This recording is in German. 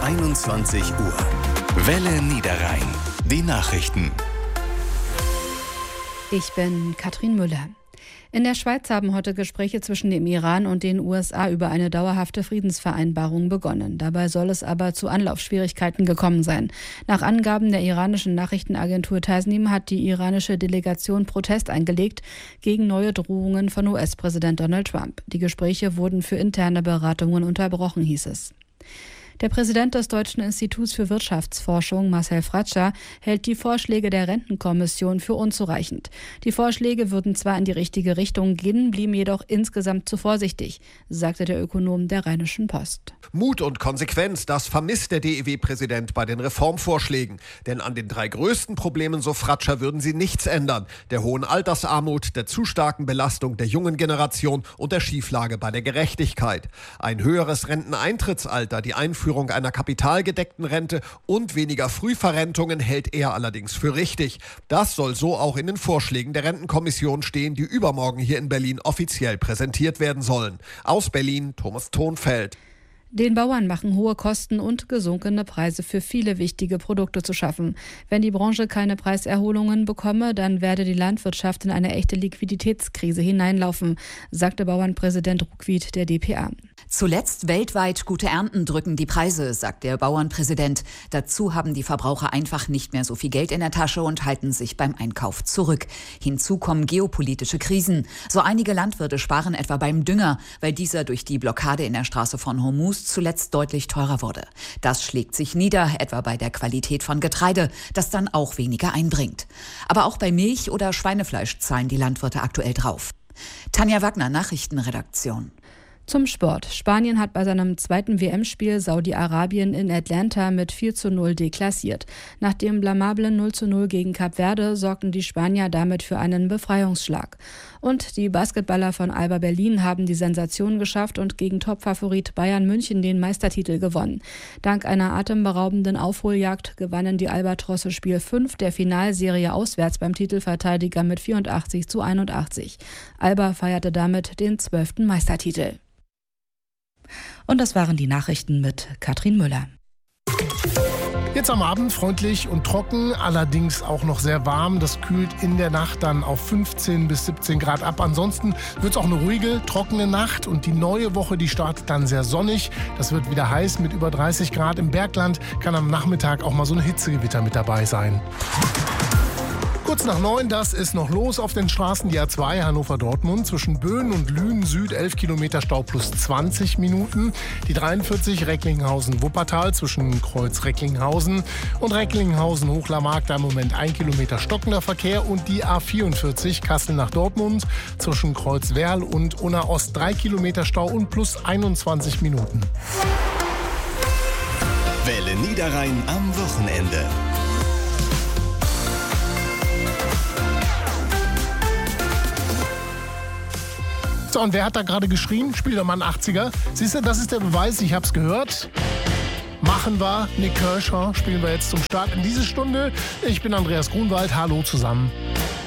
21 Uhr. Welle Niederrhein. Die Nachrichten. Ich bin Katrin Müller. In der Schweiz haben heute Gespräche zwischen dem Iran und den USA über eine dauerhafte Friedensvereinbarung begonnen. Dabei soll es aber zu Anlaufschwierigkeiten gekommen sein. Nach Angaben der iranischen Nachrichtenagentur Tasnim hat die iranische Delegation Protest eingelegt gegen neue Drohungen von US-Präsident Donald Trump. Die Gespräche wurden für interne Beratungen unterbrochen, hieß es. Der Präsident des Deutschen Instituts für Wirtschaftsforschung, Marcel Fratscher, hält die Vorschläge der Rentenkommission für unzureichend. Die Vorschläge würden zwar in die richtige Richtung gehen, blieben jedoch insgesamt zu vorsichtig, sagte der Ökonom der Rheinischen Post. Mut und Konsequenz, das vermisst der DIW-Präsident bei den Reformvorschlägen. Denn an den 3 größten Problemen, so Fratscher, würden sie nichts ändern. Der hohen Altersarmut, der zu starken Belastung der jungen Generation und der Schieflage bei der Gerechtigkeit. Ein höheres Renteneintrittsalter, die Einführung einer kapitalgedeckten Rente und weniger Frühverrentungen hält er allerdings für richtig. Das soll so auch in den Vorschlägen der Rentenkommission stehen, die übermorgen hier in Berlin offiziell präsentiert werden sollen. Aus Berlin, Thomas Thonfeld. Den Bauern machen hohe Kosten und gesunkene Preise für viele wichtige Produkte zu schaffen. Wenn die Branche keine Preiserholungen bekomme, dann werde die Landwirtschaft in eine echte Liquiditätskrise hineinlaufen, sagte Bauernpräsident Ruckwied der dpa. Zuletzt weltweit gute Ernten drücken die Preise, sagt der Bauernpräsident. Dazu haben die Verbraucher einfach nicht mehr so viel Geld in der Tasche und halten sich beim Einkauf zurück. Hinzu kommen geopolitische Krisen. So einige Landwirte sparen etwa beim Dünger, weil dieser durch die Blockade in der Straße von Hormuz zuletzt deutlich teurer wurde. Das schlägt sich nieder, etwa bei der Qualität von Getreide, das dann auch weniger einbringt. Aber auch bei Milch oder Schweinefleisch zahlen die Landwirte aktuell drauf. Tanja Wagner, Nachrichtenredaktion. Zum Sport. Spanien hat bei seinem zweiten WM-Spiel Saudi-Arabien in Atlanta mit 4:0 deklassiert. Nach dem blamablen 0:0 gegen Kap Verde sorgten die Spanier damit für einen Befreiungsschlag. Und die Basketballer von Alba Berlin haben die Sensation geschafft und gegen Topfavorit Bayern München den Meistertitel gewonnen. Dank einer atemberaubenden Aufholjagd gewannen die Albatrosse Spiel 5 der Finalserie auswärts beim Titelverteidiger mit 84:81. Alba feierte damit den 12. Meistertitel. Und das waren die Nachrichten mit Katrin Müller. Jetzt am Abend freundlich und trocken, allerdings auch noch sehr warm. Das kühlt in der Nacht dann auf 15 bis 17 Grad ab. Ansonsten wird es auch eine ruhige, trockene Nacht. Und die neue Woche, die startet dann sehr sonnig. Das wird wieder heiß mit über 30 Grad. Im Bergland kann am Nachmittag auch mal so ein Hitzegewitter mit dabei sein. Kurz nach 9, das ist noch los auf den Straßen. Die A2 Hannover-Dortmund zwischen Böen und Lünen Süd 11 Kilometer Stau plus 20 Minuten. Die 43 Recklinghausen-Wuppertal zwischen Kreuz Recklinghausen und Recklinghausen-Hochlermark. Da im Moment 1 Kilometer stockender Verkehr. Und die A44 Kassel nach Dortmund zwischen Kreuz Werl und Unna Ost 3 Kilometer Stau und plus 21 Minuten. Welle Niederrhein am Wochenende. So, und wer hat da gerade geschrien? Spielt doch mal ein 80er. Siehst du, das ist der Beweis, ich hab's gehört. Machen wir. Nick Kershaw spielen wir jetzt zum Start in diese Stunde. Ich bin Andreas Grunwald. Hallo zusammen.